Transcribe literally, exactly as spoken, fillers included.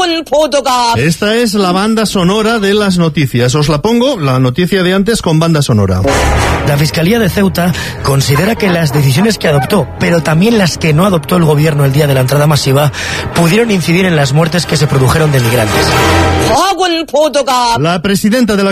Esta es la banda sonora de las noticias. Os la pongo, la noticia de antes con banda sonora. La Fiscalía de Ceuta considera que las decisiones que adoptó, pero también las que no adoptó el gobierno el día de la entrada masiva, pudieron incidir en las muertes que se produjeron de migrantes. La presidenta de la